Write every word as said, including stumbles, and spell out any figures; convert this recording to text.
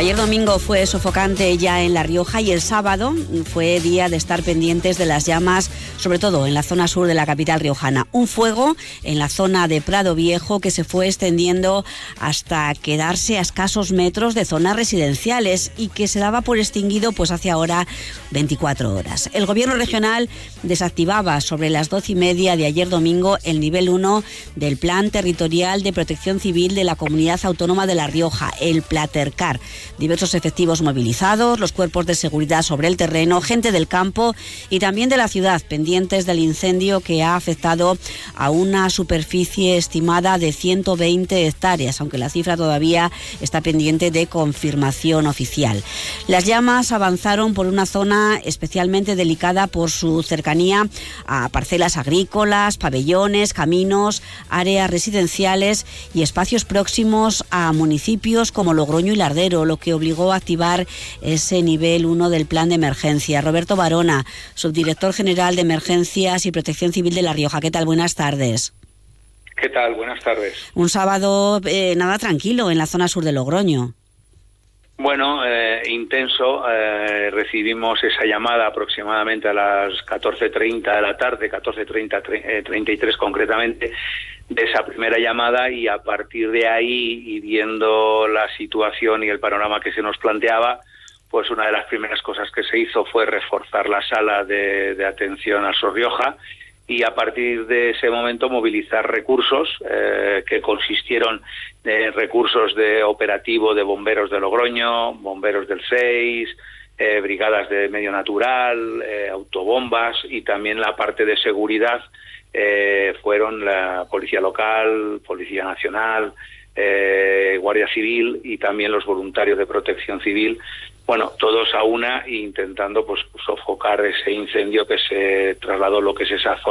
Ayer domingo fue sofocante ya en La Rioja y el sábado fue día de estar pendientes de las llamas, sobre todo en la zona sur de la capital riojana. Un fuego en la zona de Prado Viejo que se fue extendiendo hasta quedarse a escasos metros de zonas residenciales y que se daba por extinguido pues hace ahora veinticuatro horas. El gobierno regional desactivaba sobre las doce y media de ayer domingo el nivel uno del Plan Territorial de Protección Civil de la Comunidad Autónoma de La Rioja, el Platercar. Diversos efectivos movilizados, los cuerpos de seguridad sobre el terreno, gente del campo y también de la ciudad, pendientes del incendio que ha afectado a una superficie estimada de ciento veinte hectáreas, aunque la cifra todavía está pendiente de confirmación oficial. Las llamas avanzaron por una zona especialmente delicada por su cercanía a parcelas agrícolas, pabellones, caminos, áreas residenciales y espacios próximos a municipios como Logroño y Lardero, lo que obligó a activar ese nivel uno del plan de emergencia. Roberto Barona, subdirector general de Emergencias y Protección Civil de La Rioja. ¿Qué tal? Buenas tardes. ¿Qué tal? Buenas tardes. Un sábado eh, nada tranquilo en la zona sur de Logroño. Bueno, eh, intenso. Eh, recibimos esa llamada aproximadamente a las catorce treinta de la tarde, catorce treinta, treinta y tres concretamente, de esa primera llamada, y a partir de ahí, y viendo la situación y el panorama que se nos planteaba, pues una de las primeras cosas que se hizo fue reforzar la sala de, de atención al Sor Rioja, y a partir de ese momento movilizar recursos eh, que consistieron en recursos de operativo de bomberos de Logroño, bomberos del seis, eh, brigadas de medio natural, eh, autobombas, y también la parte de seguridad eh, fueron la Policía Local, Policía Nacional, eh, Guardia Civil y también los voluntarios de Protección Civil. Bueno, todos a una, intentando pues sofocar ese incendio que se trasladó, lo que es esa zona